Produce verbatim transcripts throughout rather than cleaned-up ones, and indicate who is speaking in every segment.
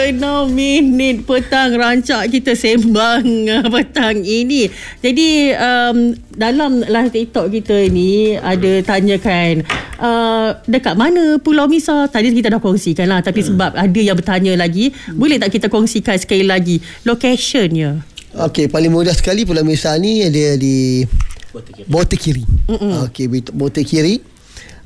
Speaker 1: enam minit petang rancak kita sembang petang ini. Jadi um, dalam live TikTok kita ni ada tanyakan uh, dekat mana Pulau Misa. Tadi kita dah kongsikan lah, tapi hmm. sebab ada yang bertanya lagi, hmm. boleh tak kita kongsikan sekali lagi locationnya?
Speaker 2: Okey, paling mudah sekali Pulau Misa ni dia di Bota Kiri. Okey, Bota Kiri.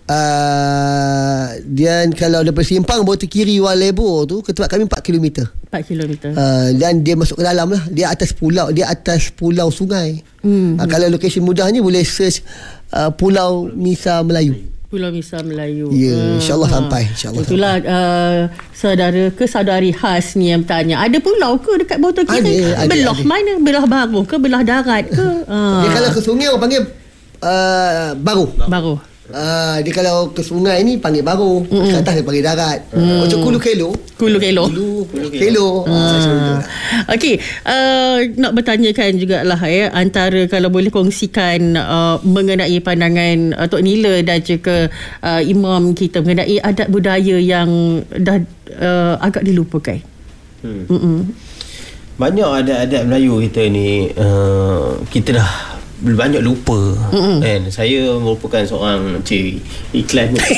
Speaker 2: Uh, dan kalau daripada simpang Bota Kiri Walebo tu ke tempat kami empat kilometer.
Speaker 1: empat kilometer.
Speaker 2: Uh, dan dia masuk ke dalam lah. Dia atas pulau, dia atas pulau sungai. Hmm. Uh, kalau lokasi mudahnya boleh search uh, Pulau Misa Melayu.
Speaker 1: Pulau Misa Melayu.
Speaker 2: Ya, yeah, insya-Allah ha. sampai, insya-Allah.
Speaker 1: Itulah uh, saudara ke saudari khas ni yang bertanya, ada pulau ke dekat Bota Kiri? Ada, belah ada. Mana? Belah baru ke belah darat ke? Ha.
Speaker 2: Dia kalau ke sungai orang panggil uh, baru.
Speaker 1: Baru.
Speaker 2: Ah, dia kalau ke sungai ni panggil baru, mm. ke atas dia panggil darat.
Speaker 1: Mm.
Speaker 2: Macam Kulu Kelo.
Speaker 1: Kulu Kelo.
Speaker 2: Kulu, Kulu Kelo. Ah.
Speaker 1: Okey, uh, nak bertanyakan jugalah ya, antara kalau boleh kongsikan uh, mengenai pandangan uh, Tok Nila dan juga uh, imam kita mengenai adat budaya yang dah uh, agak dilupakan. Hmm.
Speaker 3: Banyak adat-adat Melayu kita ni uh, kita dah banyak lupa. Mm-hmm. Kan, saya merupakan seorang cik iklan ni.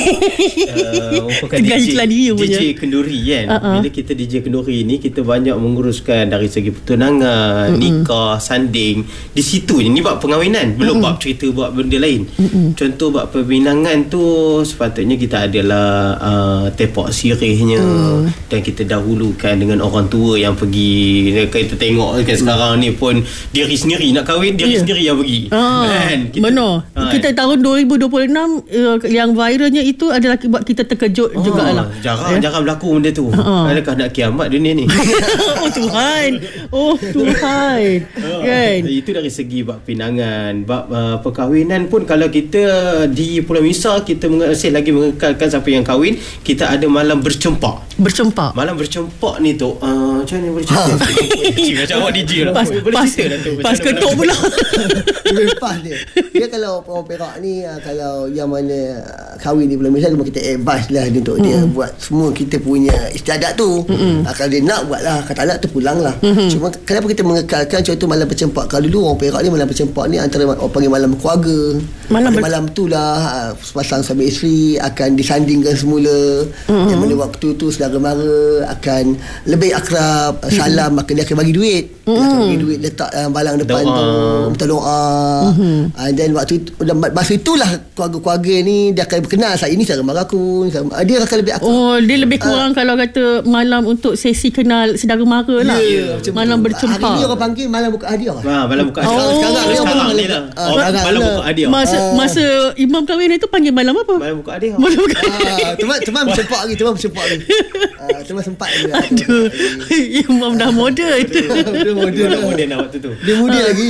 Speaker 3: uh, merupakan D J, D J kenduri kan. Uh-uh. Bila kita D J kenduri ni, kita banyak menguruskan dari segi pertunangan, mm-hmm. nikah, sanding. Di situ je ni bab perkahwinan, belum mm-hmm. bab cerita buat benda lain. Mm-hmm. Contoh bab perbinangan tu sepatutnya kita adalah uh, tepak sirihnya, mm. dan kita dahulukan dengan orang tua yang pergi. Kita tengok kan sekarang ni pun diri sendiri nak kahwin, diri yeah. sendiri yang pergi.
Speaker 1: Ah, kan? Kita, benar. Ah, kita tahun dua ribu dua puluh enam uh, yang viralnya itu adalah buat kita terkejut ah, jugalah.
Speaker 3: Jarang, eh? jarang berlaku benda tu. Ah. Adakah nak kiamat dunia ni?
Speaker 1: Oh Tuhan. Oh Tuhan.
Speaker 3: Ah,
Speaker 1: kan?
Speaker 3: Itu dari segi bab pinangan, bab uh, perkahwinan pun kalau kita di Pulau Misa kita masih lagi mengekalkan siapa yang kahwin, kita ada malam bercempak.
Speaker 1: Bercempak.
Speaker 3: Malam bercempak ni tu uh, macam mana boleh cerita? Macam awak D J lah.
Speaker 1: Pas,
Speaker 3: boleh
Speaker 1: pas,
Speaker 3: cerita dah tu.
Speaker 1: Pas ketuk pula.
Speaker 2: Lebih pas dia. Dia kalau orang Perak ni, kalau yang mana kahwin di Pulau Misa, kita advice lah dia untuk mm. dia buat semua kita punya istiadat tu. Mm-hmm. Kalau dia nak buat lah, kalau tak nak tu pulang lah. Mm-hmm. Cuma kenapa kita mengekalkan contoh malam bercempak? Kalau dulu orang Perak ni malam bercempak ni antara orang panggil malam keluarga. Malam, ber- malam tu lah sepasang suami isteri akan disandingkan semula. Mm-hmm. Yang mana waktu tu saudara mara akan lebih akrab, mm-hmm. salam, maka dia akan bagi duit. Mm-hmm. Dia akan bagi duit letak uh, balang depan doa. tu, minta doa. Mm-hmm. Uh, dan waktu itu, masa itulah keluarga-keluarga ni dia akan berkenal, saya ni saudara mara aku, dia akan lebih akrab.
Speaker 1: Oh, dia lebih kurang uh, kalau kata malam untuk sesi kenal saudara mara lah. Yeah, malam bercempak.
Speaker 2: Hari ni orang panggil malam buka hadiah.
Speaker 3: Ha, malam buka hadiah.
Speaker 2: Oh, sekarang ni
Speaker 3: sekarang
Speaker 2: malam,
Speaker 3: ni lah.
Speaker 2: Uh,
Speaker 3: oh, malam buka hadiah.
Speaker 1: Masa uh, masa imam kahwin itu panggil malam apa?
Speaker 3: Malam buka hadiah.
Speaker 1: Malam buka hadiah.
Speaker 2: Ah, teman teman bercempak lagi, teman bercempak lagi. Ah, teman sempat lagi.
Speaker 1: Aduh, imam dah moden.
Speaker 2: Dia moden
Speaker 3: dah moden dah waktu tu.
Speaker 2: Dia muda lagi.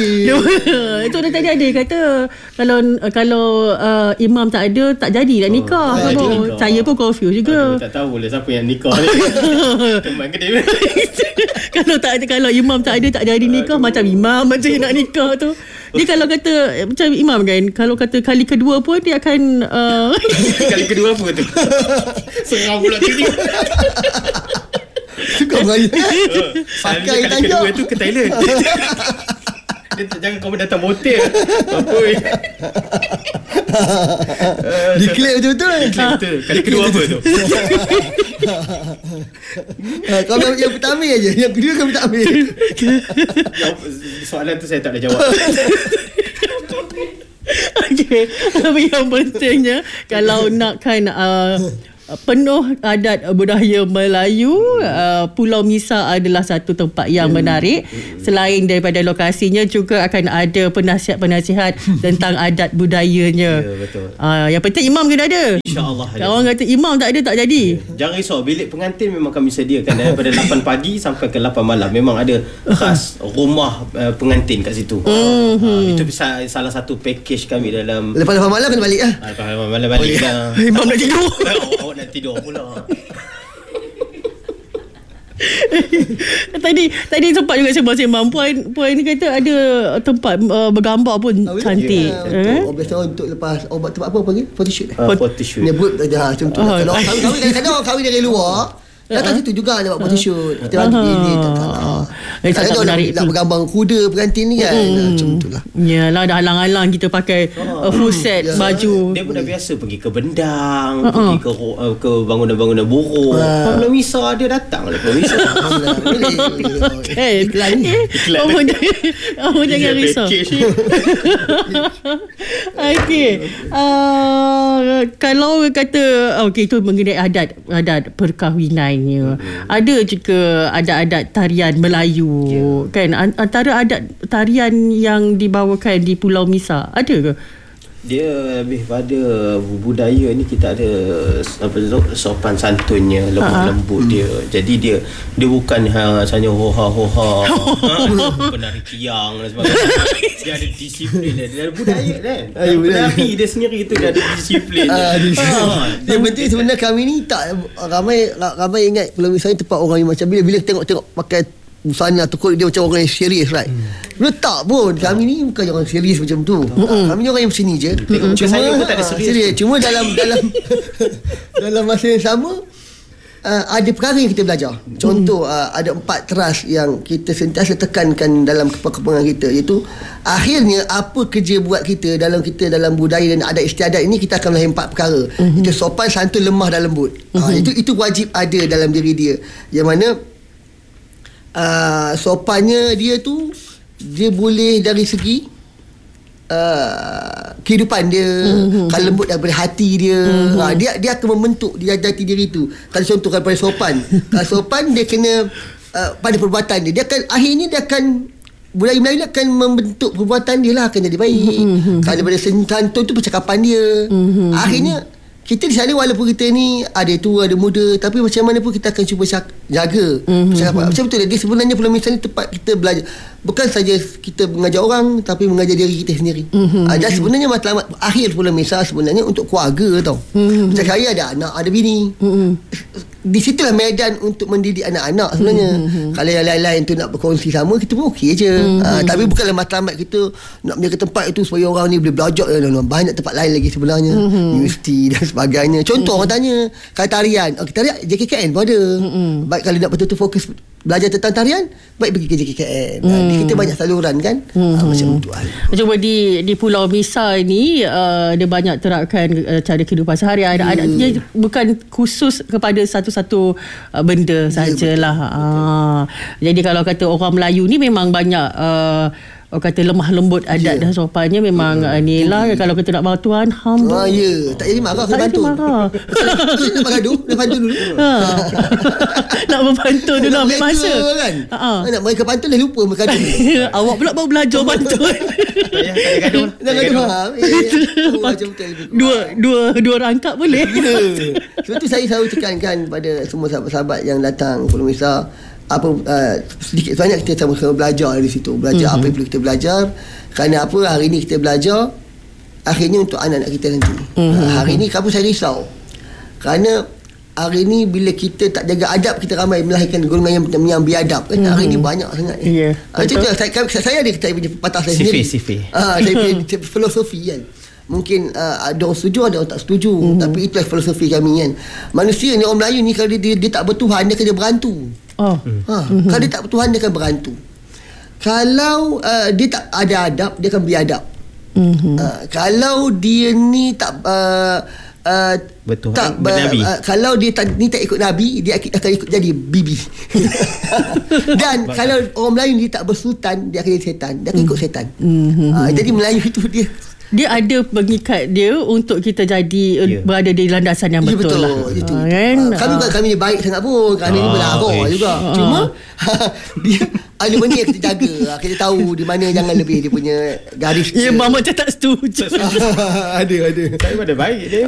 Speaker 1: Itu dah tadi ada kata kalau kalau uh, imam tak ada tak jadi nak nikah. Oh, tak nikah. Saya pun confused juga.
Speaker 3: Aduh, tak tahu boleh siapa yang nikah ni. Teman ke dia.
Speaker 1: Kalau tak ada, kalau imam tak ada tak jadi nikah. Aduh. Macam imam macam nak nikah tu. Dia kalau kata macam imam kan, kalau kata kali kedua pun dia akan uh...
Speaker 3: kali kedua apa tu? Serang pula tu.
Speaker 2: Suka beraya. Pakai
Speaker 3: kali kedua tu ke Thailand. Dia jangan kau datang motel. Apa ni?
Speaker 2: Declare betul-betul.
Speaker 3: Declare betul. Kali kedua apa tu?
Speaker 2: Kau yang, yang pertama aja, yang kedua kau tak ambil.
Speaker 3: Soalan tu saya tak boleh jawab.
Speaker 1: Okey, tapi yang pentingnya kalau nakkan uh, penuh adat budaya Melayu, uh, Pulau Misa adalah satu tempat yang hmm. menarik. Selain daripada lokasinya, juga akan ada penasihat-penasihat tentang adat budayanya.
Speaker 3: Ya, betul.
Speaker 1: Uh, yang penting imam kena ada.
Speaker 3: InsyaAllah.
Speaker 1: Orang kata imam tak ada tak jadi.
Speaker 3: Ya. Jangan risau, bilik pengantin memang kami sediakan daripada lapan pagi sampai ke lapan malam. Memang ada khas rumah uh, pengantin kat situ. Mm-hmm. Uh, itu bisa salah satu package kami dalam.
Speaker 2: Lepas lapan malam kena balik lah.
Speaker 3: Uh, lepas lapan malam balik lah.
Speaker 1: Imam nak tidur.
Speaker 3: Awak nak tidur pula.
Speaker 1: tadi tadi sempat juga sembang-sembang puan puan ni kata ada tempat uh, bergambar pun oh, cantik.
Speaker 2: Ya, untuk eh? Untuk lepas obat tempat apa panggil? Photoshoot.
Speaker 3: Uh, photoshoot.
Speaker 2: Dia buat dah macam tu.
Speaker 1: Oh,
Speaker 2: kalau kahwin kadang-kadang orang kahwin dari luar, Datang situ juga nak buat photoshoot. Kita bagi ini tak kalah.
Speaker 1: Eh, tak
Speaker 2: Saya nak, nak bergambar kuda pengantin ni kan. Hmm. Macam itulah.
Speaker 1: Yalah, dah halang-halang kita pakai uh, full set
Speaker 2: Ya.
Speaker 1: baju.
Speaker 3: Dia pun dah biasa pergi ke Bendang,
Speaker 1: Uh-uh.
Speaker 3: pergi ke uh, ke bangunan-bangunan buruh.
Speaker 2: Uh.
Speaker 3: Pulau Misa dia datang lah Pulau Misa.
Speaker 2: Boleh.
Speaker 1: Eh,
Speaker 2: Iklan ni.
Speaker 1: Kamu jangan, kamu jangan risau. Okey. Uh, kalau kata okey, itu mengenai adat adat perkahwinannya. Hmm. Ada juga adat-adat tarian Melayu, yeah. kan? Antara adat tarian yang dibawakan di Pulau Misa, ada ke?
Speaker 3: Dia lebih pada budaya ni, kita ada apa tu, sopan santunnya, lemah lembut dia. Jadi dia dia bukan hanya hoha hoha penari tiang dan sebagainya. Dia ada disiplin dia, dia ada budaya kan. Penari dia sendiri tu dia ada disiplin.
Speaker 2: Ah, yang penting sebenarnya kami ni tak ramai ramai ingat Pulau Misa ni tempat orang yang macam bila bila tengok-tengok pakai busana atau kot dia macam orang yang serius, right? Hmm. Tak pun, kami ni bukan orang serius macam tu. Hmm. Kami ni orang yang seni je.
Speaker 3: Hmm. Cuma saya pun tak ada serius. serius.
Speaker 2: Cuma dalam dalam dalam masa yang sama uh, ada perkara yang kita belajar. Contoh uh, ada empat teras yang kita sentiasa tekankan dalam keperkembangan kita, iaitu akhirnya apa kerja buat kita dalam kita dalam budaya dan adat istiadat ini, kita akan melahirkan empat perkara. Hmm. Itu sopan, santun, lemah dan lembut. Hmm. Uh, itu itu wajib ada dalam diri dia. Yang mana Uh, sopannya dia tu, dia boleh dari segi uh, kehidupan dia, mm-hmm. kalau lembut daripada hati dia, mm-hmm. uh, dia dia akan membentuk dia jati diri tu. Kalau contoh kalau pada sopan, kalau sopan dia kena uh, pada perbuatan dia, dia akan akhirnya dia akan budaya Melayu akan membentuk perbuatan dia lah, akan jadi baik. Mm-hmm. Kalau daripada santun tu percakapan dia, mm-hmm. akhirnya kita di sana walaupun kita ni ada tua, ada muda, tapi macam mana pun kita akan cuba jaga mm-hmm. cakap, macam betul dia sebenarnya Pulau Misa ni tempat kita belajar, bukan saja kita mengajar orang tapi mengajar diri kita sendiri. Mm-hmm. uh, dan sebenarnya matlamat akhir Pulau Misa sebenarnya untuk keluarga tau. Mm-hmm. Macam saya ada anak, ada bini. Mm-hmm. Di situlah medan untuk mendidik anak-anak sebenarnya. Mm-hmm. Kalau yang lain-lain tu nak berkongsi sama, kita pun okey je. Mm-hmm. uh, tapi bukanlah matlamat kita nak menjaga tempat itu supaya orang ni boleh belajar. Banyak tempat lain lagi sebenarnya. Mm-hmm. Universiti dan sebagainya. Contoh, mm-hmm. orang tanya kalau tarian, okay, tarian J K K N pun ada. Mm-hmm. Baik kalau nak betul-betul fokus belajar tentang tarian, baik pergi ke J K K N. Mm-hmm. Di kita banyak saluran kan. Mm-hmm. uh, macam tu.
Speaker 1: Cuma di di Pulau Misa ni uh, dia banyak terapkan uh, cara kehidupan seharian. Mm. Ada, dia bukan khusus kepada satu-satu uh, benda sajalah. Ya, ah. Jadi kalau kata orang Melayu ni memang banyak uh, orang kata lemah lembut adat, yeah. dan sopannya memang uh, ni lah. Kalau kita nak bantuan hamba.
Speaker 2: Ah, ya, tak jadi marah, kena bantu.
Speaker 1: Tak jadi marah.
Speaker 2: Nak bergaduh, nak bantu dulu.
Speaker 1: Ha. Nak berbantu dulu ambil masa.
Speaker 2: Kan? Ha. Nak mereka bantu dah lupa bergaduh.
Speaker 1: Awak pula baru belajar bantun.
Speaker 3: Ya, tak gaduh.
Speaker 2: Tak gaduh.
Speaker 1: Dua dua dua rangkap boleh.
Speaker 2: Sebab tu saya selalu tekankan pada semua sahabat-sahabat yang datang Pulau Misa, apa uh, sedikit banyak kita sama-sama belajar di situ, belajar mm-hmm. apa yang perlu kita belajar. Kerana apa, hari ni kita belajar akhirnya untuk anak-anak kita nanti. Mm-hmm. uh, hari ni kamu saya risau kerana hari ni bila kita tak jaga adab, kita ramai melahirkan golongan yang, yang biadab kan. Mm-hmm. Hari ni banyak sangat.
Speaker 1: Yeah,
Speaker 2: uh, itu saya, saya ada saya punya patah saya sendiri.
Speaker 3: Sifi, sifi.
Speaker 2: Ah, saya punya filosofi kan. Mungkin uh, ada orang setuju, ada orang tak setuju. Mm-hmm. Tapi itulah filosofi kami kan. Manusia ni, orang Melayu ni, kalau dia, dia, dia tak bertuhan, dia kena berantu. Oh. Ha, mm-hmm. Kalau dia tak bertuhan, dia akan berantu. Kalau uh, dia tak ada adab, dia akan biadab. Mm-hmm. Uh, kalau dia ni tak uh, uh,
Speaker 3: bertuhan,
Speaker 2: tak
Speaker 3: bernabi.
Speaker 2: Uh, kalau dia tak, ni tak ikut Nabi, dia akan ikut jadi bibi. Dan kalau orang Melayu ni tak bersultan, dia akan jadi setan. Dia akan ikut setan. Mm-hmm. Uh, jadi Melayu itu dia
Speaker 1: dia ada pengikat dia untuk kita jadi yeah. berada di landasan yang betul,
Speaker 2: betul
Speaker 1: lah.
Speaker 2: Itu.
Speaker 1: Ha, kan?
Speaker 2: Ha, kami bukan kami ni baik sangat pun. Kami ni belarang juga. Ha. Cuma dia ada benda yang kita jaga. Kita tahu di mana jangan lebih dia punya garis.
Speaker 1: Ya, mama macam tak setuju.
Speaker 2: Ada, ada.
Speaker 3: Saya pada baik dia.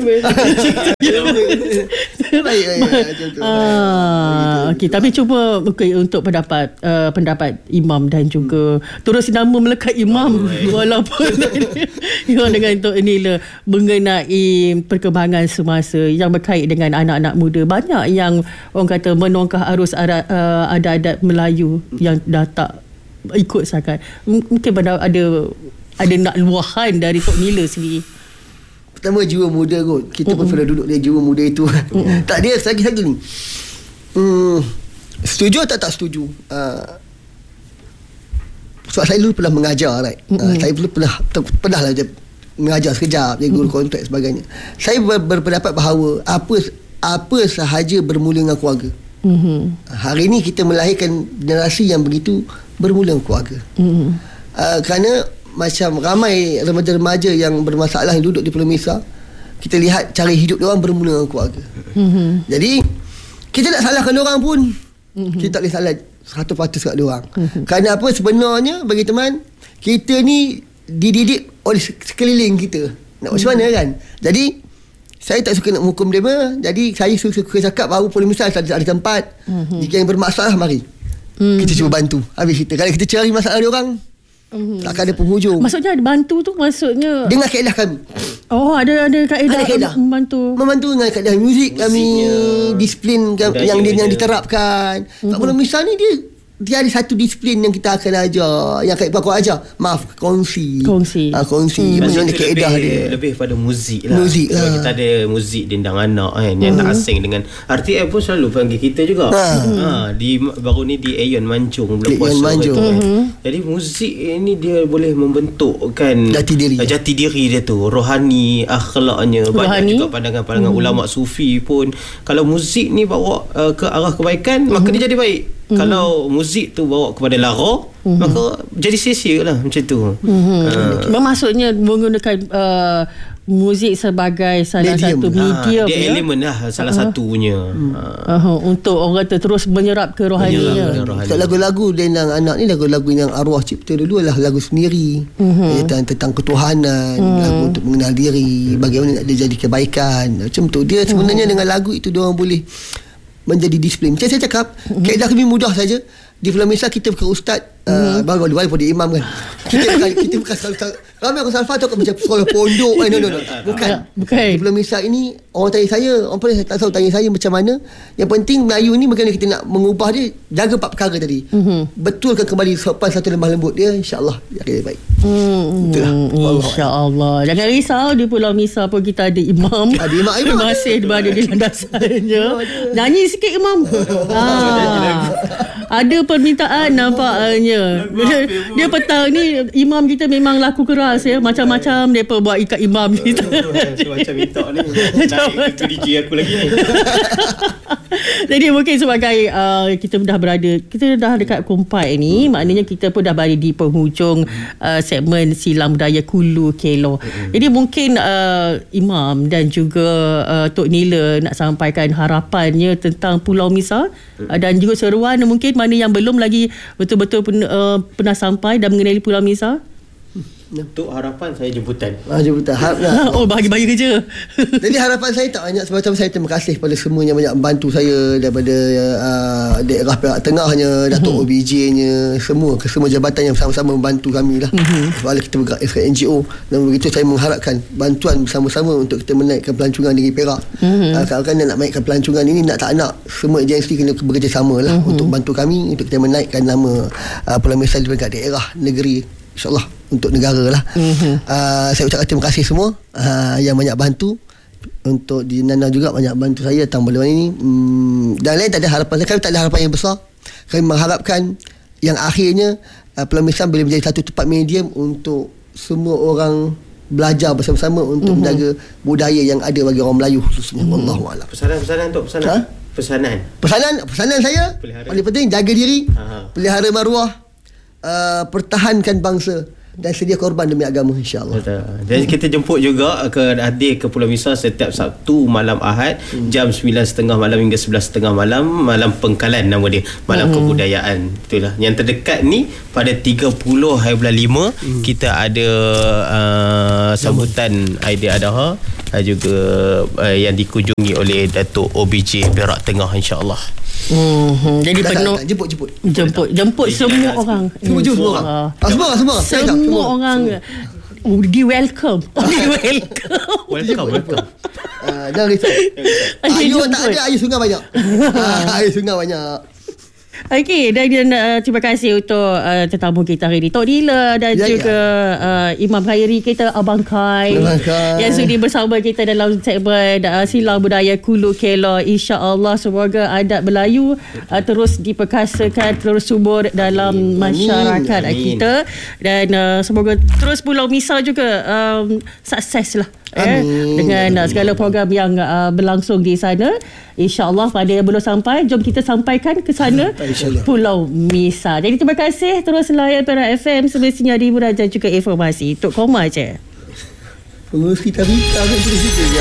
Speaker 2: Baik, baik. Macam tu.
Speaker 1: Ah, okey, tapi cuba okay, untuk pendapat uh, pendapat imam dan juga hmm. terus nama melekat imam oh, walaupun yang dengan untuk inilah mengenai perkembangan semasa yang berkait dengan anak-anak muda, banyak yang orang kata menongkah arus adat, uh, adat-adat Melayu yang dah tak ikut sangat. M- mungkin ada ada nak luahan dari Tok Nila sendiri.
Speaker 2: Pertama, jiwa muda kot. Kita mm-hmm. pun pernah duduk dia jiwa muda itu. Mm-hmm. Tak, dia lagi-lagi ni Hmm, setuju atau tak setuju? Uh, sebab saya dulu pernah mengajar, right? Mm-hmm. Uh, saya dulu pernah pernah lah mengajar sekejap, jadi guru kontrak sebagainya. Saya ber, berpendapat bahawa apa apa sahaja bermula dengan keluarga. Mm-hmm. Hari ini kita melahirkan generasi yang begitu bermula dengan keluarga. Mm-hmm. Uh, kerana macam ramai remaja-remaja yang bermasalah yang duduk di Pulau Misar, kita lihat cara hidup diorang bermula dengan keluarga. Mm-hmm. Jadi kita nak salahkan diorang pun, mm-hmm. kita tak boleh salah seratus peratus kat diorang. Mm-hmm. Kerana apa sebenarnya bagi teman, kita ni dididik oleh sekeliling kita. Nak macam mana kan? Jadi saya tak suka nak menghukum dia. Jadi saya suka, suka cakap bahawa Pulau Misar ada, ada tempat. Mm-hmm. Jika yang bermasalah, mari mm-hmm. kita cuba bantu. Habis kita, kalau kita cari masalah diorang, mm-hmm. takkan ada penghujung.
Speaker 1: Maksudnya bantu tu maksudnya
Speaker 2: dengan kaedah kami.
Speaker 1: Oh, ada ada kaedah,
Speaker 2: ada kaedah.
Speaker 1: membantu.
Speaker 2: Membantu dengan kaedah muzik kami, disiplin yang dia yang diterapkan. Mm-hmm. Kat Pulau Misar ni dia dia ada satu disiplin yang kita akan ajar, yang kat Pulau ajar. Maaf, kongsi.
Speaker 1: Kongsi.
Speaker 2: Ha, kongsi.
Speaker 3: Hmm.
Speaker 2: Macam kaedah
Speaker 3: lebih,
Speaker 2: dia.
Speaker 3: Lebih pada muzik lah.
Speaker 2: Muzik lah.
Speaker 3: Kita ada muzik dendang anak kan, yang hmm. tak asing dengan R T F pun selalu panggil kita juga. Ha. Ha, di baru ni di Aeon Mancung bulan puasa.
Speaker 2: Mancung.
Speaker 3: Kan. Hmm. Jadi muzik ini dia boleh membentukkan
Speaker 2: jati diri.
Speaker 3: Jati diri dia tu, rohani, akhlaknya. Banyak rohani. Juga pandangan-pandangan hmm. ulama sufi pun, kalau muzik ni bawa uh, ke arah kebaikan, hmm. maka dia jadi baik. Mm-hmm. Kalau muzik tu bawa kepada lara, mm-hmm. maka jadi sia-sia lah macam tu. Mm-hmm. Uh.
Speaker 1: Bermaksudnya menggunakan uh, muzik sebagai salah medium. Satu medium.
Speaker 3: Ha, dia ya? Elemen lah salah uh-huh. satunya. Hmm.
Speaker 1: Uh-huh. Untuk orang tu terus menyerap ke rohaninya.
Speaker 2: Rohani. Lagu-lagu dendang anak ni lagu-lagu yang arwah cipta dulu adalah lagu sendiri. Uh-huh. Tentang, tentang ketuhanan, uh-huh. lagu untuk mengenal diri, bagaimana nak dia jadi kebaikan. Macam tu. Dia sebenarnya uh-huh. dengan lagu itu dia orang boleh menjadi disiplin. Macam saya cakap, mm-hmm. kaedah kami mudah saja. Di Pulau Misar kita bukan ustaz, mm-hmm. uh, baru baru pada imam kan. Kita bukan kita bukan salafah. Ramai orang salafah tu macam sekolah pondok. Eh, no, no, no. Bukan. Bukan. Di Pulau Misar ini orang tanya saya, orang pun tak tahu tanya saya macam mana. Yang penting Melayu ni bagaimana kita nak mengubah dia, jaga empat perkara tadi. Mm-hmm. Betulkan kembali sopan satu lemah lembut dia, insya-Allah dia akan baik. Hmm. Itulah.
Speaker 1: Insya-Allah. Jangan risau, di Pulau Misar pun kita ada imam. Ada imam, imam masih berada di landasannya. Nyanyi sikit imam. Ah. Ada permintaan nampaknya. Dia, dia petang ni imam kita memang laku keras ya, macam-macam depa buat ikat imam kita.
Speaker 3: Macam minta ni. Naik ke D J aku lagi ni.
Speaker 1: Jadi mungkin sebagai uh, kita dah berada, kita dah dekat Kumpai ni, maknanya kita pun dah berada di penghujung uh, segmen Silang Budaya Kulu Kelor. Jadi mungkin uh, imam dan juga uh, Tok Nila nak sampaikan harapannya tentang Pulau Misar uh, dan juga seruan mungkin mana yang belum lagi betul-betul pen, uh, pernah sampai dan mengenali Pulau Misar.
Speaker 3: Untuk harapan saya jemputan.
Speaker 2: Ah, jemputan. Harap lah.
Speaker 1: Oh, bagi-bagi kerja. Jadi
Speaker 2: harapan saya tak banyak. Sebab saya terima kasih pada semua yang banyak membantu saya, daripada uh, daerah Perak Tengahnya, Datuk mm-hmm. O B J-nya, semua semua jabatan yang sama-sama membantu kami lah. Mm-hmm. Sebab kita bergerak sebagai N G O, dan begitu saya mengharapkan bantuan bersama-sama untuk kita menaikkan pelancongan negeri Perak. Mm-hmm. Uh, kalau kan nak naikkan pelancongan ini, nak tak nak semua agensi kena bekerjasama lah mm-hmm. untuk bantu kami untuk kita menaikkan nama uh, Pulau Misar di dekat daerah negeri, InsyaAllah untuk negara lah. Mm-hmm. uh, Saya ucapkan terima kasih semua uh, yang banyak bantu. Untuk di Nana juga banyak bantu saya tentang benda ini. hmm, Dan lain tak ada harapan. Kami tak ada harapan yang besar. Kami mengharapkan yang akhirnya uh, Pulau Misar boleh menjadi satu tempat medium untuk semua orang belajar bersama-sama untuk mm-hmm. menjaga budaya yang ada bagi orang Melayu khususnya. mm-hmm. Wallahualam.
Speaker 3: Pesanan-pesanan untuk pesanan ha? Pesanan
Speaker 2: Pesanan Pesanan saya pelihara. Paling penting jaga diri, Aha. pelihara maruah, Uh, pertahankan bangsa dan sedia korban demi agama, insya-Allah.
Speaker 3: Jadi kita jemput juga ke hadir ke Pulau Misar setiap Sabtu malam Ahad hmm. jam sembilan tiga puluh malam hingga sebelas tiga puluh malam, malam pengkalan nama dia, malam hmm. kebudayaan. Itulah yang terdekat ni pada tiga puluh hari bulan lima hmm. kita ada uh, sambutan Aidiladha uh, juga uh, yang dikunjungi oleh Datuk O B J Perak Tengah, insya-Allah.
Speaker 1: Hmm, jadi
Speaker 2: tak,
Speaker 1: penuh
Speaker 2: tak, tak, jemput jemput
Speaker 1: jemput jemput semua orang.
Speaker 2: Semua semua orang. Ah, semua semua.
Speaker 1: Semua orang oh, di welcome. Di welcome.
Speaker 3: Welcome, welcome.
Speaker 2: Ah, jangan risau. Air tak ada, air sungai banyak. Ah, air sungai banyak.
Speaker 1: Okey, dan, dan uh, terima kasih untuk uh, tetamu kita hari ini, Tok Dila dan
Speaker 2: Ya,
Speaker 1: juga uh, Imam Khairi kita, Abang Kai,
Speaker 2: Abang Kai.
Speaker 1: yang sudi bersama kita dalam segmen uh, Silang Budaya Kulu Kelo. InsyaAllah semoga adat Melayu uh, terus diperkasakan, terus subur dalam masyarakat
Speaker 3: Amin.
Speaker 1: kita, dan uh, semoga terus Pulau Misau juga um, sukses lah. Eh, dengan uh, segala program yang uh, berlangsung di sana. InsyaAllah pada yang belum sampai, jom kita sampaikan ke sana, Pulau Misau. Jadi terima kasih. Terus layan Perak F M semestinya di hiburan dan juga informasi. Tok Koma je.
Speaker 2: Pengurus kita minta kan terus itu dia.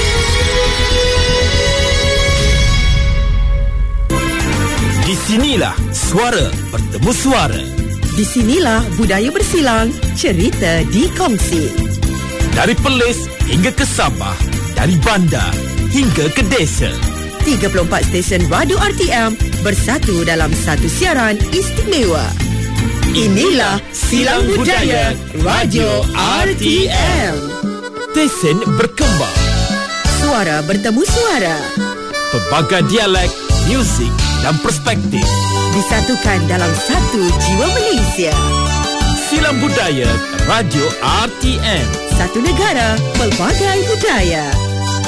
Speaker 4: Di sinilah suara bertemu suara.
Speaker 5: Di sinilah budaya bersilang, cerita dikongsi.
Speaker 4: Dari Perlis hingga ke Sabah, dari bandar hingga ke desa.
Speaker 5: tiga puluh empat stesen radio R T M bersatu dalam satu siaran istimewa. Inilah Silang Budaya Radio R T M.
Speaker 4: Stesen berkembang.
Speaker 5: Suara bertemu suara.
Speaker 4: Pelbagai dialek, muzik dan perspektif
Speaker 5: Disatukan dalam satu jiwa Malaysia.
Speaker 4: Silang Budaya Radio R T M.
Speaker 5: Satu negara, pelbagai budaya.